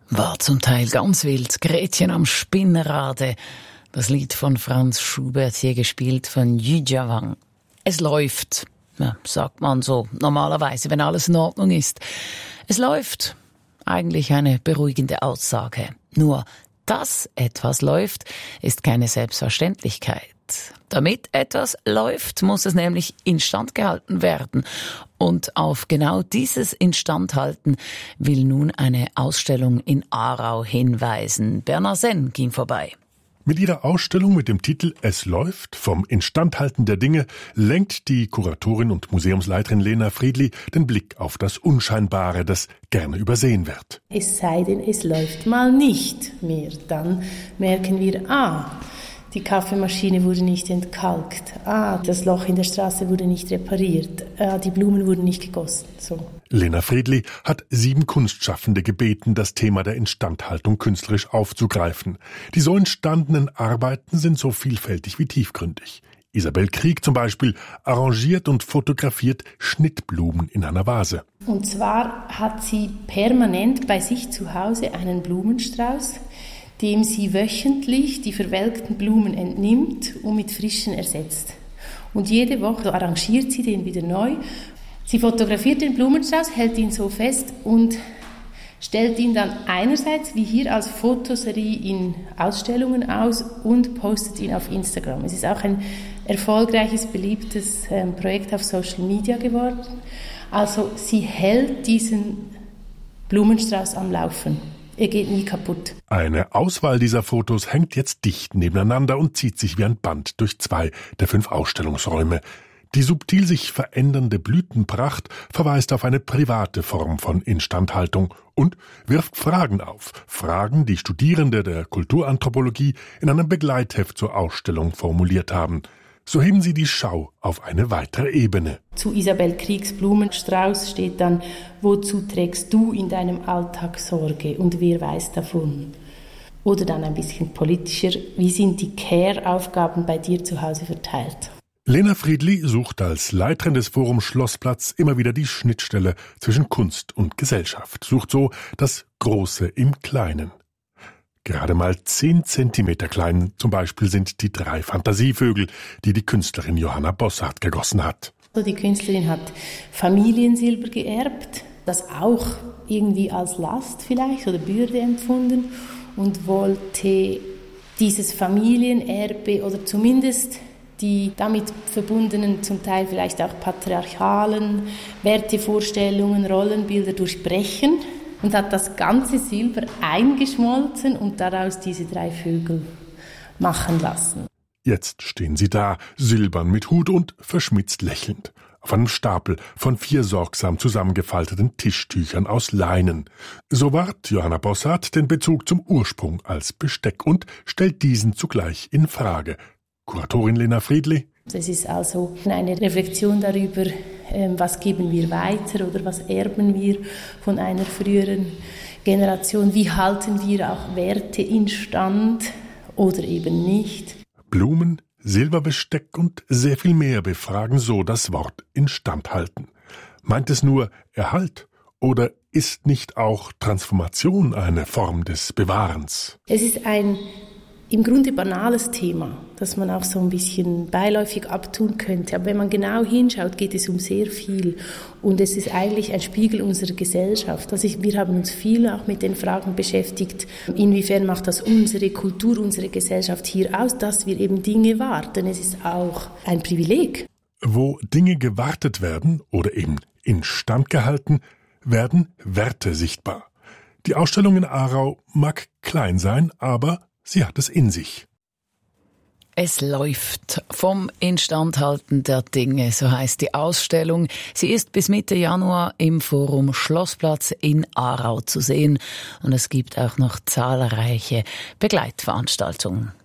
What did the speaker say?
War zum Teil ganz wild. Gretchen am Spinnrade. Das Lied von Franz Schubert, hier gespielt von Yu Jiawang. Es läuft. Ja, sagt man so normalerweise, wenn alles in Ordnung ist. Es läuft. Eigentlich eine beruhigende Aussage. Nur, dass etwas läuft, ist keine Selbstverständlichkeit. Damit etwas läuft, muss es nämlich instand gehalten werden. Und auf genau dieses Instandhalten will nun eine Ausstellung in Aarau hinweisen. Bernhard Senn ging vorbei. Mit ihrer Ausstellung mit dem Titel »Es läuft« vom Instandhalten der Dinge lenkt die Kuratorin und Museumsleiterin Lena Friedli den Blick auf das Unscheinbare, das gerne übersehen wird. Es sei denn, es läuft mal nicht mehr. Dann merken wir, die Kaffeemaschine wurde nicht entkalkt. Das Loch in der Straße wurde nicht repariert. Die Blumen wurden nicht gegossen. So. Lena Friedli hat 7 Kunstschaffende gebeten, das Thema der Instandhaltung künstlerisch aufzugreifen. Die so entstandenen Arbeiten sind so vielfältig wie tiefgründig. Isabel Krieg zum Beispiel arrangiert und fotografiert Schnittblumen in einer Vase. Und zwar hat sie permanent bei sich zu Hause einen Blumenstrauß, dem sie wöchentlich die verwelkten Blumen entnimmt und mit frischen ersetzt. Und jede Woche arrangiert sie den wieder neu. Sie fotografiert den Blumenstrauß, hält ihn so fest und stellt ihn dann einerseits wie hier als Fotoserie in Ausstellungen aus und postet ihn auf Instagram. Es ist auch ein erfolgreiches, beliebtes Projekt auf Social Media geworden. Also sie hält diesen Blumenstrauß am Laufen. Er geht nie kaputt. Eine Auswahl dieser Fotos hängt jetzt dicht nebeneinander und zieht sich wie ein Band durch 2 der 5 Ausstellungsräume. Die subtil sich verändernde Blütenpracht verweist auf eine private Form von Instandhaltung und wirft Fragen auf. Fragen, die Studierende der Kulturanthropologie in einem Begleitheft zur Ausstellung formuliert haben. So heben sie die Schau auf eine weitere Ebene. Zu Isabel Kriegs Blumenstrauß steht dann: Wozu trägst du in deinem Alltag Sorge und wer weiß davon? Oder dann ein bisschen politischer: Wie sind die Care-Aufgaben bei dir zu Hause verteilt? Lena Friedli sucht als Leiterin des Forums Schlossplatz immer wieder die Schnittstelle zwischen Kunst und Gesellschaft, sucht so das Große im Kleinen. Gerade mal 10 Zentimeter klein zum Beispiel sind die 3 Fantasievögel, die die Künstlerin Johanna Bossart gegossen hat. Die Künstlerin hat Familiensilber geerbt, das auch irgendwie als Last vielleicht oder Bürde empfunden und wollte dieses Familienerbe oder zumindest die damit verbundenen, zum Teil vielleicht auch patriarchalen Wertevorstellungen, Rollenbilder durchbrechen und hat das ganze Silber eingeschmolzen und daraus diese 3 Vögel machen lassen. Jetzt stehen sie da, silbern mit Hut und verschmitzt lächelnd, auf einem Stapel von 4 sorgsam zusammengefalteten Tischtüchern aus Leinen. So wahrt Johanna Bossart den Bezug zum Ursprung als Besteck und stellt diesen zugleich in Frage. Kuratorin Lena Friedli. Es ist also eine Reflexion darüber, was geben wir weiter oder was erben wir von einer früheren Generation. Wie halten wir auch Werte instand oder eben nicht. Blumen, Silberbesteck und sehr viel mehr befragen so das Wort Instandhalten. Meint es nur Erhalt oder ist nicht auch Transformation eine Form des Bewahrens? Es ist ein im Grunde banales Thema, das man auch so ein bisschen beiläufig abtun könnte. Aber wenn man genau hinschaut, geht es um sehr viel. Und es ist eigentlich ein Spiegel unserer Gesellschaft. Wir haben uns viel auch mit den Fragen beschäftigt, inwiefern macht das unsere Kultur, unsere Gesellschaft hier aus, dass wir eben Dinge warten. Es ist auch ein Privileg. Wo Dinge gewartet werden oder eben instand gehalten, werden Werte sichtbar. Die Ausstellung in Aarau mag klein sein, aber sie hat es in sich. Es läuft vom Instandhalten der Dinge, so heißt die Ausstellung. Sie ist bis Mitte Januar im Forum Schlossplatz in Aarau zu sehen. Und es gibt auch noch zahlreiche Begleitveranstaltungen.